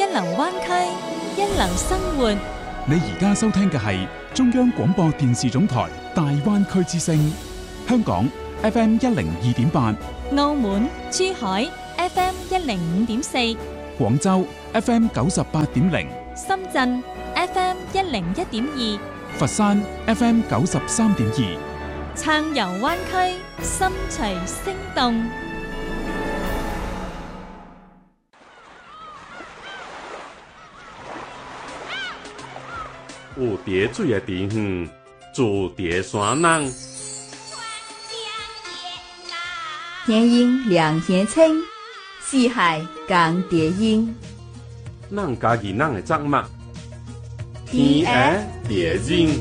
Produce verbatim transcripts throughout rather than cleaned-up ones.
一流灣區，一流生活。 你而家收聽嘅係中央廣播電視總台大灣區之聲，香港 F M 一零二點八， 澳門、珠海 F M 一零五點四， 廣州 F M 九十八點零， 深圳 F M 一零一點二， 佛山 F M 九十三點二， 暢遊灣區，心隨聲動。 有蝶水的地方，住蝶山人。 天鹰两天青，四海共蝶音。 咱家己咱的作物，天涯蝶音。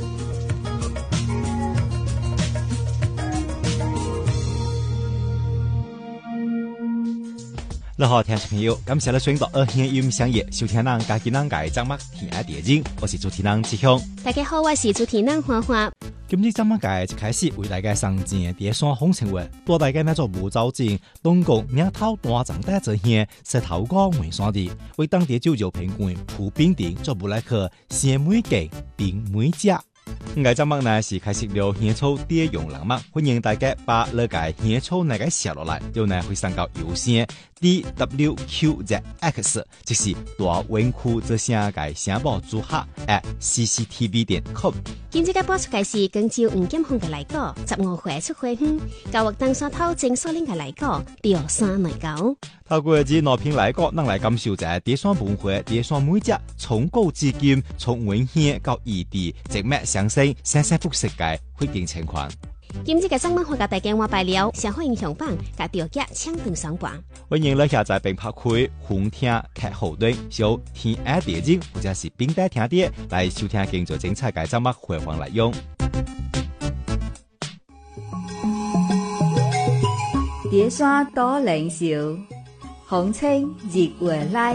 你好，听众朋友，感谢你选到二线音响业收听咱家己咱家的节目《天涯蝶音》，我是主持人志雄。 大家好，我是主持人花花。 今日节目界一开始为大家上前蝶山风情话，带大家来做步走进东国岭头大长带这县石头角梅山地，为当地九九评馆蒲冰店做布来克鲜梅鸡并梅汁。我节目呢是开始了香草蝶用人物，欢迎大家把那个香草那个写落来，然后呢会上到邮箱 D W Q Z X， 就是大湾区这声个声报组合 at C C T V 点 com。 今日嘅播出嘅是廣州吳劍鋒嘅嚟歌，十五歲出花園，教育當山頭正所領嘅嚟歌，蝶山內狗。 透過這內篇嚟歌，咱來感受一下蝶山文化、蝶山每隻從古至今，從文獻到異地，一脈相承，生生不息嘅環境情況。 今日嘅節目會甲大家話拜了，社會影響榜甲條腳搶登上榜。 歡迎你下載並拍開紅聽劇後段，小天涯蝶音或者是冰帶聽碟來收聽更多精彩嘅節目回放內容。 蝶山多靈秀，風清日月來。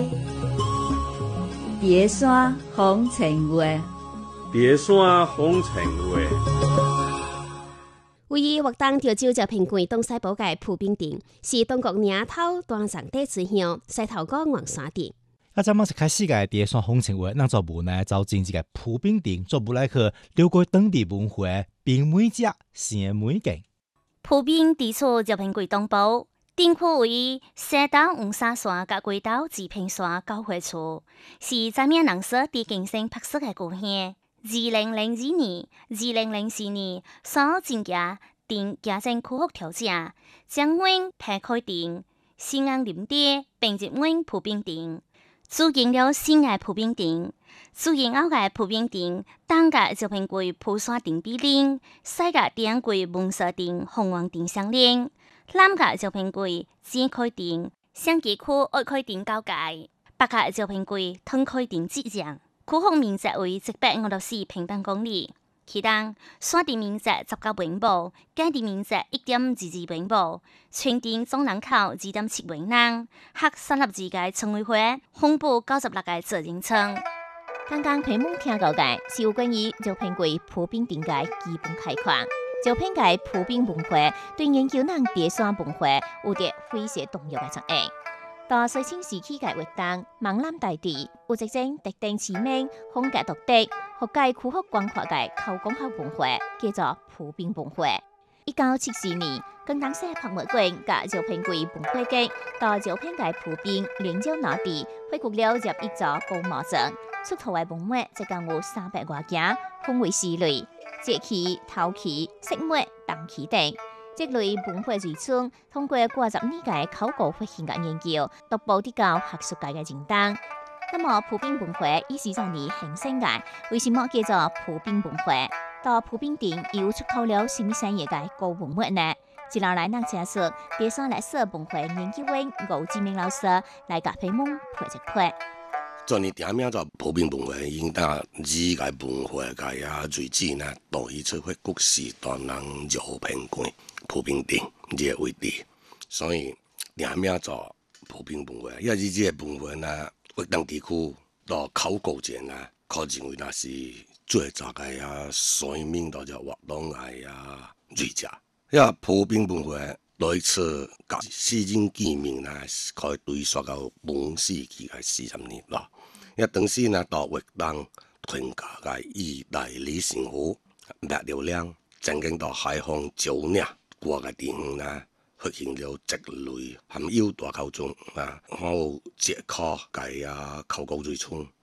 蝶山風情話， 蝶山風情話。 位於活動潮州就平貴東西堡嘅蒲冰店，是東國嶺頭端上地之鄉西頭角黃沙店。 啊，節目一開始嘅蝶山風情話，咱做無呢就進入嘅蒲冰店，做不來去了解當地文化，並每隻鮮美景。 蒲冰地處就平貴東部，店區為西島五沙山甲貴島自平山交匯處，是在面人說地景性拍攝嘅故鄉。二零零二年、二零零四年所增加定家政區域調整，將阮排開店、西安林地並入阮蒲冰店，租建了新嘅蒲冰店。租建後嘅蒲冰店，當個就平貴蒲山店比鄰，西個點貴文社店、鳳凰店相鄰，南個就平貴尖開店、相機區愛開店交界，北個就平貴通開店之上。區域面積為一百五十四平方公里，其中山地面積十九平方，耕地面積一點二二平方，全店總人口二點七萬人，合三十二個村委會，分布九十六個責任村。 剛剛屏幕聽到嘅是有關於招聘櫃蒲冰店嘅基本概況。招聘嘅蒲冰文化對研究咱蝶山文化有着非常重要嘅作用。到歲清時期嘅活動，閩南大地有一種特定知名、風格獨特、學界區域廣闊嘅考古學文化，叫做蒲冰文化。一九七四年，廣東省博物館甲招聘櫃文化局到招聘嘅蒲冰連州內地，恢復了入一座高模像，出土嘅文物一共有三百多件，分為四類：節器、陶器、飾物、銅器等。這類文化遺存通過過十年嘅考古發現嘅研究，逐步提高學術界嘅認同。那麼蒲冰文化以是怎樣形成嘅？為什麼叫做蒲冰文化？到蒲冰店又出土了什麼新嘢嘅古文物呢？接落來，咱請出蝶山歷史文化研究員吳志明老師來甲屏幕配一配。 做你點名做蒲冰文化，應當以個文化界啊最近呢，到以出發國時段人招聘館蒲冰店呢個位置，所以點名做蒲冰文化。因為呢個文化呢，活動地區到考古前啊，可認為那是最早嘅啊，水面度就活動嘅啊瑞者。因為蒲冰文化來自甲西晉建明呢，可以追溯到本世紀嘅四十年啦。 一當時呢，到活動團家嘅意大利政府滅流量，曾經到海防招領過嘅地方呢，發現了積累含有大口中啊，好借靠計啊，口高最衝。